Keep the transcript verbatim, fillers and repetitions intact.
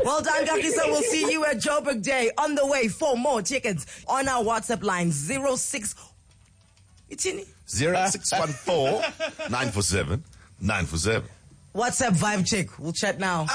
Well done, Kagiso. We'll see you at Joburg Day. On the way for more tickets on our WhatsApp line zero six. Itini? zero six one four nine four seven nine four seven. WhatsApp vibe check. We'll chat now.